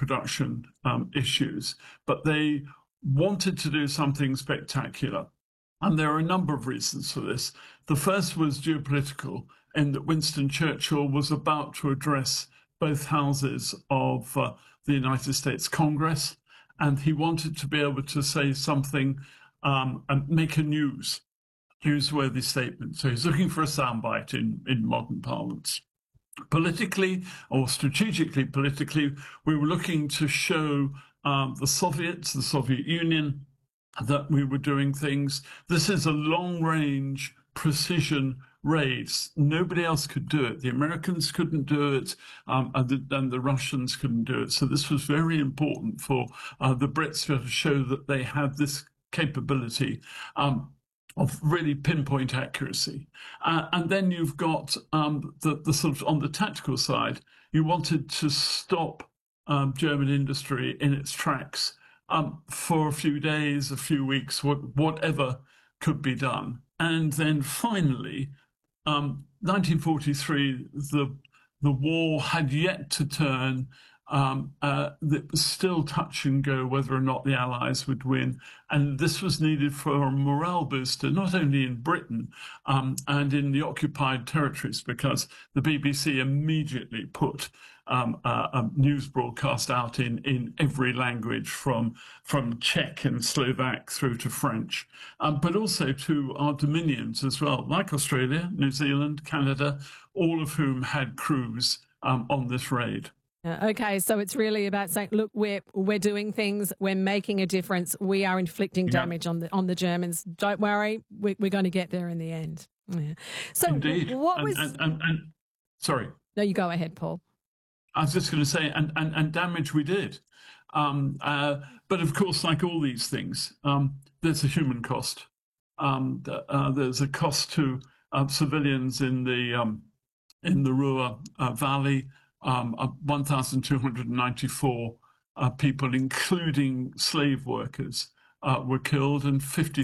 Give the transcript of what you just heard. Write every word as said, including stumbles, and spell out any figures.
reproduction um, issues, but they wanted to do something spectacular. And there are a number of reasons for this. The first was geopolitical, in that Winston Churchill was about to address both houses of uh, the United States Congress, and he wanted to be able to say something um, and make a news, newsworthy statement. So he's looking for a soundbite in, in modern parlance. Politically, or strategically politically, we were looking to show um, the Soviets, the Soviet Union, that we were doing things. This is a long-range precision raids. Nobody else could do it. The Americans couldn't do it, um, and, the, and the Russians couldn't do it. So this was very important for uh, the Brits to show that they had this capability um, of really pinpoint accuracy. Uh, and then you've got um, the, the sort of, on the tactical side, you wanted to stop um, German industry in its tracks um, for a few days, a few weeks, what, whatever could be done. And then finally, um, nineteen forty-three, the, the war had yet to turn. Um, uh, it was still touch and go whether or not the Allies would win. And this was needed for a morale booster, not only in Britain um, and in the occupied territories, because the B B C immediately put um, a, a news broadcast out in, in every language, from, from Czech and Slovak through to French, um, but also to our dominions as well, like Australia, New Zealand, Canada, all of whom had crews um, on this raid. Yeah, okay, so it's really about saying, look, we're we're doing things, we're making a difference, we are inflicting damage yeah. on the on the Germans. Don't worry, we, we're going to get there in the end. Yeah. So Indeed. what and, was? And, and, and, sorry. No, you go ahead, Paul. I was just going to say, and, and, and damage we did. Um, uh, but of course, like all these things, um, there's a human cost. Um, uh, there's a cost to uh, civilians in the um, in the Ruhr uh, Valley. Um, uh, one thousand two hundred ninety-four uh, people, including slave workers, uh, were killed, and fifty